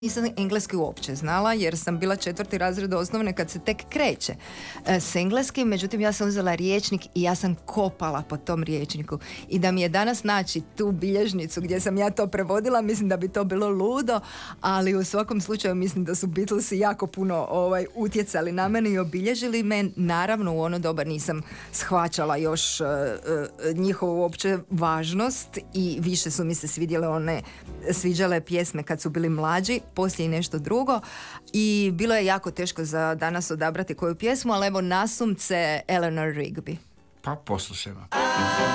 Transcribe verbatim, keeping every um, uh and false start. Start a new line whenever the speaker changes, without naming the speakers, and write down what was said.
Nisam engleski uopće znala jer sam bila četvrti razred osnovne kad se tek kreće e, s engleskim, međutim ja sam uzela rječnik i ja sam kopala po tom rječniku i da mi je danas naći tu bilježnicu gdje sam ja to prevodila, mislim da bi to bilo ludo, ali u svakom slučaju mislim da su Beatlesi jako puno ovaj, utjecali na mene i obilježili me. Naravno u ono doba nisam shvaćala još uh, uh, njihovu uopće važnost i više su mi se svidjele one sviđale pjesme kad su bili mlađi, poslije i nešto drugo i bilo je jako teško za danas odabrati koju pjesmu, ali evo nasumce Eleanor Rigby.
Pa poslušajmo.